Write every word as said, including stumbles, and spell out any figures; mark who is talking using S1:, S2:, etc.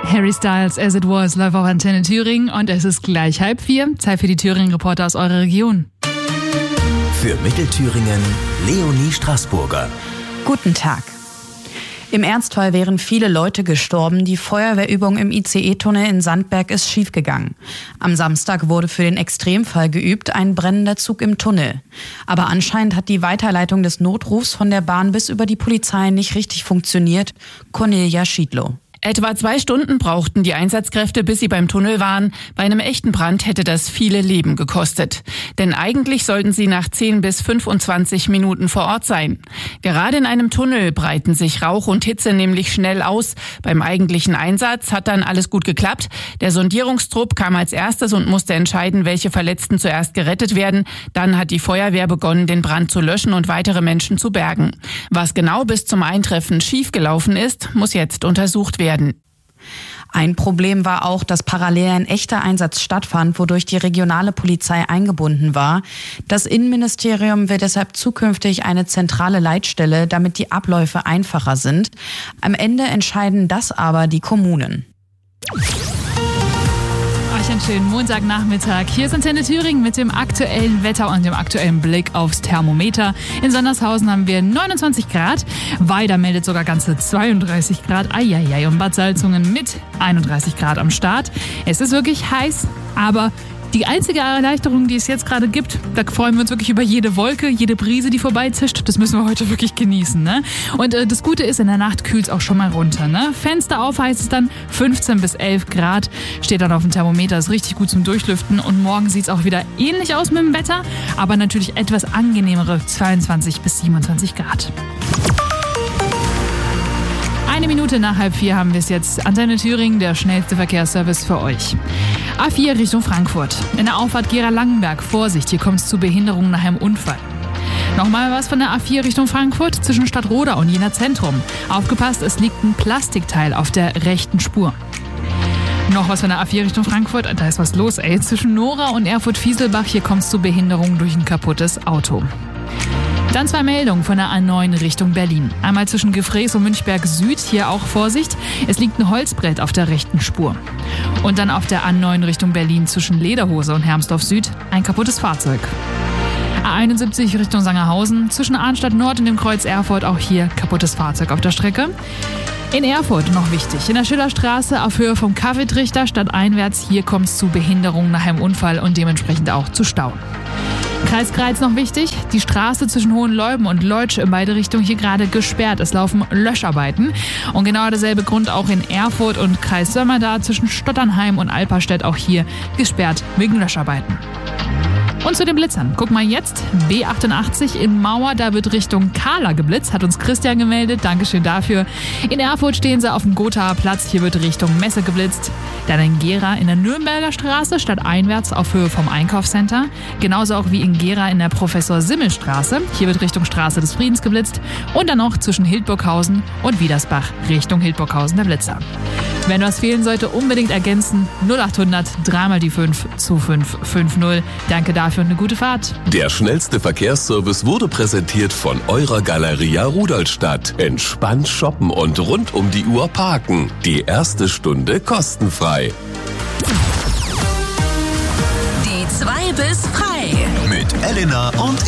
S1: Harry Styles, As It Was, live auf Antenne Thüringen und es ist gleich halb vier. Zeit für die Thüringen-Reporter aus eurer Region.
S2: Für Mittelthüringen, Leonie Straßburger.
S3: Guten Tag. Im Ernstfall wären viele Leute gestorben. Die Feuerwehrübung im I C E-Tunnel in Sandberg ist schiefgegangen. Am Samstag wurde für den Extremfall geübt, ein brennender Zug im Tunnel. Aber anscheinend hat die Weiterleitung des Notrufs von der Bahn bis über die Polizei nicht richtig funktioniert. Cornelia Schiedlow.
S4: Etwa zwei Stunden brauchten die Einsatzkräfte, bis sie beim Tunnel waren. Bei einem echten Brand hätte das viele Leben gekostet. Denn eigentlich sollten sie nach zehn bis fünfundzwanzig Minuten vor Ort sein. Gerade in einem Tunnel breiten sich Rauch und Hitze nämlich schnell aus. Beim eigentlichen Einsatz hat dann alles gut geklappt. Der Sondierungstrupp kam als erstes und musste entscheiden, welche Verletzten zuerst gerettet werden. Dann hat die Feuerwehr begonnen, den Brand zu löschen und weitere Menschen zu bergen. Was genau bis zum Eintreffen schiefgelaufen ist, muss jetzt untersucht werden.
S3: Ein Problem war auch, dass parallel ein echter Einsatz stattfand, wodurch die regionale Polizei eingebunden war. Das Innenministerium will deshalb zukünftig eine zentrale Leitstelle, damit die Abläufe einfacher sind. Am Ende entscheiden das aber die Kommunen.
S1: Euch einen schönen Montagnachmittag. Hier ist Antenne Thüringen mit dem aktuellen Wetter und dem aktuellen Blick aufs Thermometer. In Sondershausen haben wir neunundzwanzig Grad. Weida meldet sogar ganze zweiunddreißig Grad. Eieiei, und Bad Salzungen mit einunddreißig Grad am Start. Es ist wirklich heiß, aber die einzige Erleichterung, die es jetzt gerade gibt, da freuen wir uns wirklich über jede Wolke, jede Brise, die vorbeizischt. Das müssen wir heute wirklich genießen, ne? Und äh, das Gute ist, in der Nacht kühlt es auch schon mal runter, ne? Fenster auf heißt es dann fünfzehn bis elf Grad. Steht dann auf dem Thermometer, ist richtig gut zum Durchlüften. Und morgen sieht es auch wieder ähnlich aus mit dem Wetter, aber natürlich etwas angenehmere zweiundzwanzig bis siebenundzwanzig Grad. Eine Minute nach halb vier haben wir es jetzt. Antenne Thüringen, der schnellste Verkehrsservice für euch. A vier Richtung Frankfurt. In der Auffahrt Gera-Langenberg. Vorsicht, hier kommt es zu Behinderungen nach einem Unfall. Nochmal was von der A vier Richtung Frankfurt zwischen Stadtroda und Jena Zentrum. Aufgepasst, es liegt ein Plastikteil auf der rechten Spur. Noch was von der A vier Richtung Frankfurt. Da ist was los, ey. Zwischen Nora und Erfurt-Fieselbach. Hier kommt es zu Behinderungen durch ein kaputtes Auto. Dann zwei Meldungen von der A neun Richtung Berlin. Einmal zwischen Gefrees und Münchberg Süd, hier auch Vorsicht. Es liegt ein Holzbrett auf der rechten Spur. Und dann auf der A neun Richtung Berlin zwischen Lederhose und Hermsdorf Süd ein kaputtes Fahrzeug. A einundsiebzig Richtung Sangerhausen, zwischen Arnstadt Nord und dem Kreuz Erfurt auch hier kaputtes Fahrzeug auf der Strecke. In Erfurt noch wichtig, in der Schillerstraße auf Höhe vom Kaffeetrichter stadteinwärts, hier kommt es zu Behinderungen nach einem Unfall und dementsprechend auch zu Stauen. Kreis Greiz noch wichtig, die Straße zwischen Hohenleuben und Leutsch in beide Richtungen hier gerade gesperrt. Es laufen Löscharbeiten. Und genau derselbe Grund auch in Erfurt und Kreis Sömmerda zwischen Stotternheim und Alperstedt auch hier gesperrt wegen Löscharbeiten. Und zu den Blitzern. Guck mal jetzt, B achtundachtzig in Mauer, da wird Richtung Kahla geblitzt, hat uns Christian gemeldet, Dankeschön dafür. In Erfurt stehen sie auf dem Gothaer Platz, hier wird Richtung Messe geblitzt. Dann in Gera in der Nürnberger Straße, stadteinwärts auf Höhe vom Einkaufscenter. Genauso auch wie in Gera in der Professor-Simmel-Straße, hier wird Richtung Straße des Friedens geblitzt. Und dann noch zwischen Hildburghausen und Wiedersbach, Richtung Hildburghausen der Blitzer. Wenn was fehlen sollte, unbedingt ergänzen. null achthundert, dreimal die fünf zu fünf fünf null. Danke dafür und eine gute Fahrt.
S2: Der schnellste Verkehrsservice wurde präsentiert von eurer Galeria Rudolstadt. Entspannt shoppen und rund um die Uhr parken. Die erste Stunde kostenfrei.
S5: Die zwei bis frei.
S2: Mit Elena und